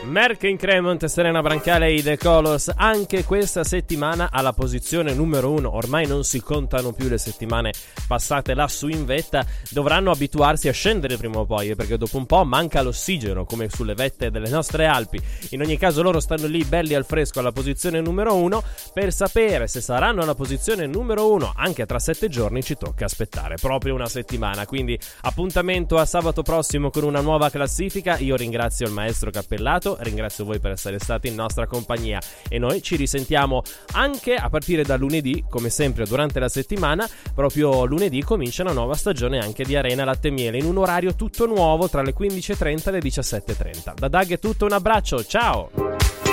Merck Increment, Serena Brancale e The Colors anche questa settimana alla posizione numero 1. Ormai non si contano più le settimane passate lassù in vetta, dovranno abituarsi a scendere prima o poi, perché dopo un po' manca l'ossigeno, come sulle vette delle nostre Alpi. In ogni caso loro stanno lì belli al fresco alla posizione numero 1. Per sapere se saranno alla posizione numero 1 anche tra 7 giorni ci tocca aspettare proprio una settimana, quindi appuntamento a sabato prossimo con una nuova classifica. Io ringrazio il maestro Cappellato, ringrazio voi per essere stati in nostra compagnia e noi ci risentiamo anche a partire da lunedì, come sempre durante la settimana. Proprio lunedì comincia una nuova stagione anche di Arena Latte e Miele in un orario tutto nuovo tra le 15:30 e le 17:30. Da Doug è tutto, un abbraccio, ciao!